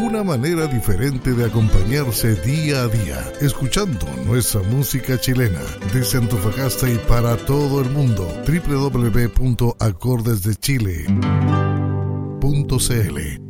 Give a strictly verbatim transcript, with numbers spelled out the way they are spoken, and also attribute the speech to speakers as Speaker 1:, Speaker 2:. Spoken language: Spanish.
Speaker 1: una manera diferente de acompañarse día a día, escuchando nuestra música chilena, desde Antofagasta y para todo el mundo. doble u doble u doble u punto acordes de chile punto c l